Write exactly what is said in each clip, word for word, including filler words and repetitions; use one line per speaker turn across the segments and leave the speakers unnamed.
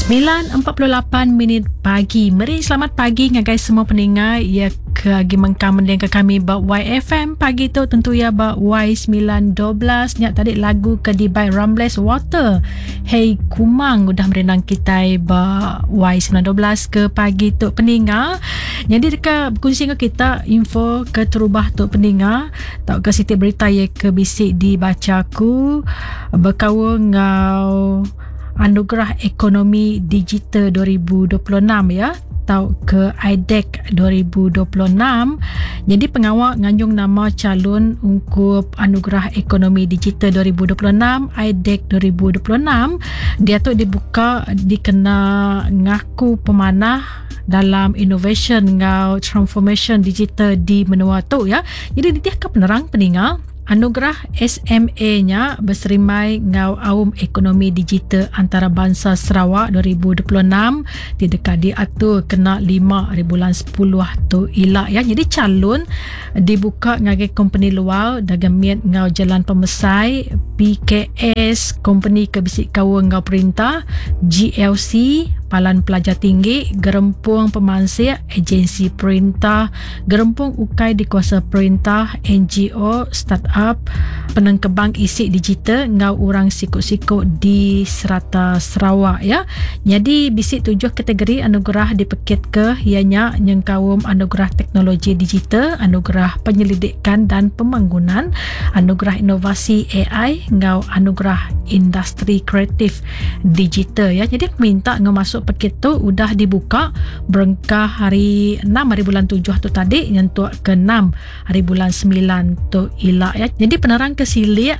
sembilan empat puluh lapan minit pagi. Mari selamat pagi dengan guys semua pendengar ya ke agi mengkam mendengar ke kami ba Y F M pagi tu tentu ya ba Y sembilan dua belas nyak tadi lagu ke di by Rambles Water. Hey Kumang udah merenang kita ba Y sembilan dua belas ke pagi tu pendengar. Jadi dekat berkongsi dengan kita info ke terubah tu pendengar. Tak ke siti berita ya ke bisik dibacaku berkawal ngau Anugerah Ekonomi Digital dua ribu dua puluh enam ya, atau ke I D E C dua ribu dua puluh enam. Jadi pengawal nganjung nama calon untuk Anugerah Ekonomi Digital dua ribu dua puluh enam I D E C dua ribu dua puluh enam. Dia tu dibuka dikena ngaku pemanah dalam innovation ngau transformation digital di menua tu ya. Jadi dia ke penerang pendengar Anugerah S M A-nya berserimai ngau Aum Ekonomi Digital Antarabangsa Sarawak dua ribu dua puluh enam di dekat diatur kena lima hari bulan sepuluh tu ilak ya. Jadi calon dibuka ngagai company luar dagang miat ngau Jalan Pemesai, P K S, company kebisik kawal ngau perintah, G L C, Palan Pelajar Tinggi, Gerempung Pemansir, Agensi Perintah, Gerempung Ukai di Kuasa Perintah, N G O, Startup, Penengkebang Isik Digital, ngau orang sikut-sikut di Serata Sarawak ya. Jadi bisik tujuh kategori anugerah dipekit ke ianya nyengkawum anugerah teknologi digital, anugerah penyelidikan dan pembangunan, anugerah inovasi A I, ngau anugerah industri kreatif digital ya. Jadi minta ngau masuk paket tu udah dibuka berengkah hari enam hari bulan tujuh tu tadi nyentuh ke enam hari bulan sembilan tu ilak ya. Jadi penerang kesilik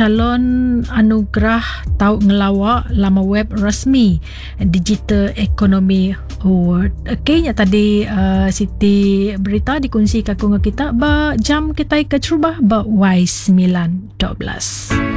calon anugerah tau ngelawak lama web resmi Digital Economy Award. Okey, nya tadi uh, Siti berita dikongsi ke aku kita ba jam kita ke cerubah ba Y sembilan dua belas.